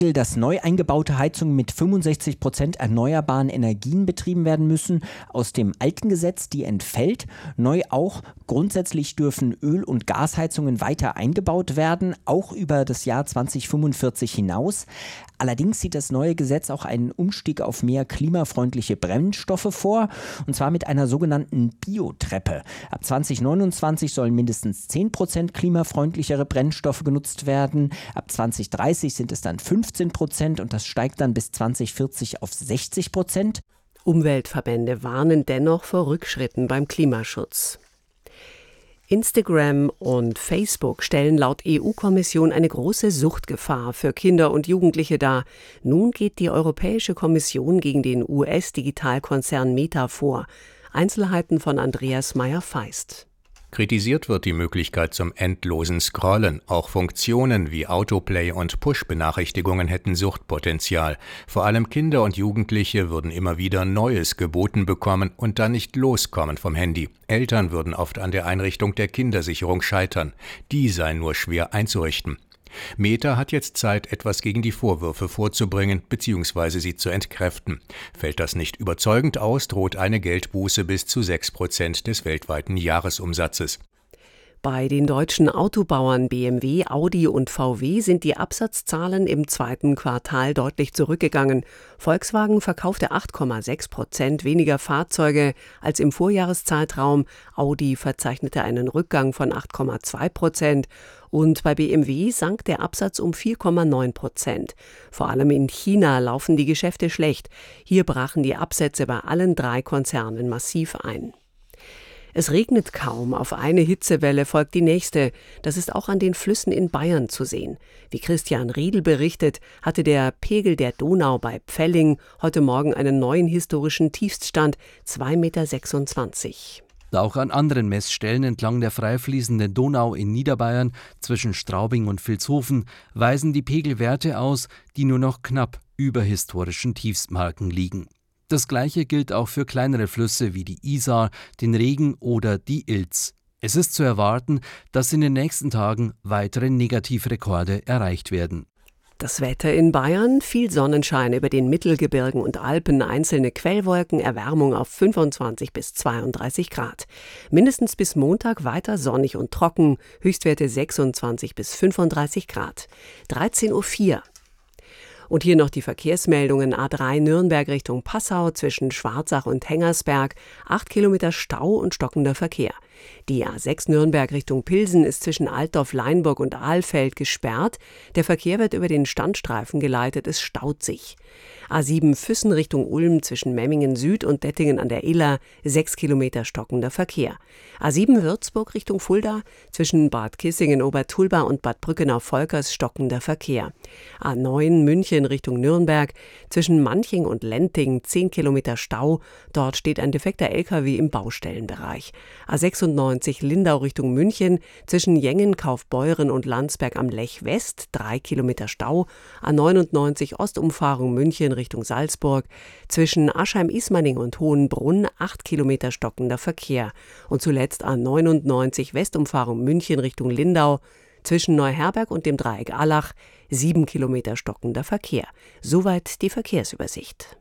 dass neu eingebaute Heizungen mit 65% erneuerbaren Energien betrieben werden müssen. Aus dem alten Gesetz, die entfällt. Neu auch, grundsätzlich dürfen Öl- und Gasheizungen weiter eingebaut werden, auch über das Jahr 2045 hinaus. Allerdings sieht das neue Gesetz auch einen Umstieg auf mehr klimafreundliche Brennstoffe vor, und zwar mit einer sogenannten Biotreppe. Ab 2029 sollen mindestens 10% klimafreundlichere Brennstoffe genutzt werden. Ab 2030 sind es dann 15% und das steigt dann bis 2040 auf 60%. Umweltverbände warnen dennoch vor Rückschritten beim Klimaschutz. Instagram und Facebook stellen laut EU-Kommission eine große Suchtgefahr für Kinder und Jugendliche dar. Nun geht die Europäische Kommission gegen den US-Digitalkonzern Meta vor. Einzelheiten von Andreas Meyer-Feist. Kritisiert wird die Möglichkeit zum endlosen Scrollen. Auch Funktionen wie Autoplay und Push-Benachrichtigungen hätten Suchtpotenzial. Vor allem Kinder und Jugendliche würden immer wieder Neues geboten bekommen und dann nicht loskommen vom Handy. Eltern würden oft an der Einrichtung der Kindersicherung scheitern. Die sei nur schwer einzurichten. Meta hat jetzt Zeit, etwas gegen die Vorwürfe vorzubringen bzw. sie zu entkräften. Fällt das nicht überzeugend aus, droht eine Geldbuße bis zu 6% des weltweiten Jahresumsatzes. Bei den deutschen Autobauern BMW, Audi und VW sind die Absatzzahlen im zweiten Quartal deutlich zurückgegangen. Volkswagen verkaufte 8,6% weniger Fahrzeuge als im Vorjahreszeitraum. Audi verzeichnete einen Rückgang von 8,2% und bei BMW sank der Absatz um 4,9%. Vor allem in China laufen die Geschäfte schlecht. Hier brachen die Absätze bei allen 3 Konzernen massiv ein. Es regnet kaum, auf eine Hitzewelle folgt die nächste. Das ist auch an den Flüssen in Bayern zu sehen. Wie Christian Riedl berichtet, hatte der Pegel der Donau bei Pfelling heute Morgen einen neuen historischen Tiefststand, 2,26 Meter. Auch an anderen Messstellen entlang der freifließenden Donau in Niederbayern zwischen Straubing und Vilshofen weisen die Pegelwerte aus, die nur noch knapp über historischen Tiefstmarken liegen. Das Gleiche gilt auch für kleinere Flüsse wie die Isar, den Regen oder die Ilz. Es ist zu erwarten, dass in den nächsten Tagen weitere Negativrekorde erreicht werden. Das Wetter in Bayern, viel Sonnenschein über den Mittelgebirgen und Alpen, einzelne Quellwolken, Erwärmung auf 25 bis 32 Grad. Mindestens bis Montag weiter sonnig und trocken, Höchstwerte 26 bis 35 Grad. 13:04 Uhr. Und hier noch die Verkehrsmeldungen. A3 Nürnberg Richtung Passau zwischen Schwarzach und Hengersberg. 8 Kilometer Stau und stockender Verkehr. Die A6 Nürnberg Richtung Pilsen ist zwischen Altdorf, Leinburg und Ahlfeld gesperrt. Der Verkehr wird über den Standstreifen geleitet, es staut sich. A7 Füssen Richtung Ulm zwischen Memmingen Süd und Dettingen an der Iller, 6 Kilometer stockender Verkehr. A7 Würzburg Richtung Fulda zwischen Bad Kissingen, Obertulba und Bad Brückenau-Volkers stockender Verkehr. A9 München Richtung Nürnberg zwischen Manching und Lenting, 10 Kilometer Stau. Dort steht ein defekter LKW im Baustellenbereich. A96 Lindau Richtung München zwischen Jengen, Kaufbeuren und Landsberg am Lech West, 3 Kilometer Stau. A99 Ostumfahrung München Richtung Salzburg zwischen Aschheim-Ismaning und Hohenbrunn, 8 Kilometer stockender Verkehr. Und zuletzt A99 Westumfahrung München Richtung Lindau zwischen Neuherberg und dem Dreieck Allach, 7 Kilometer stockender Verkehr. Soweit die Verkehrsübersicht.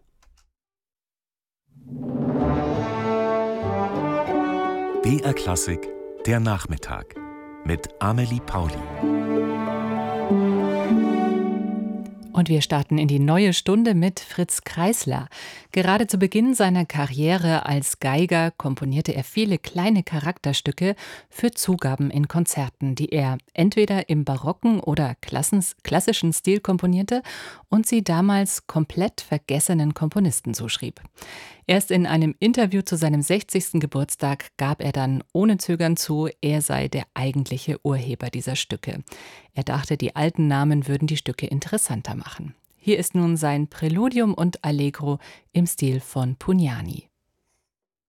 BR Klassik, der Nachmittag mit Amelie Pauli. Und wir starten in die neue Stunde mit Fritz Kreisler. Gerade zu Beginn seiner Karriere als Geiger komponierte er viele kleine Charakterstücke für Zugaben in Konzerten, die er entweder im barocken oder klassischen Stil komponierte und sie damals komplett vergessenen Komponisten zuschrieb. Erst in einem Interview zu seinem 60. Geburtstag gab er dann ohne Zögern zu, er sei der eigentliche Urheber dieser Stücke. Er dachte, die alten Namen würden die Stücke interessanter machen. Hier ist nun sein Präludium und Allegro im Stil von Pugnani.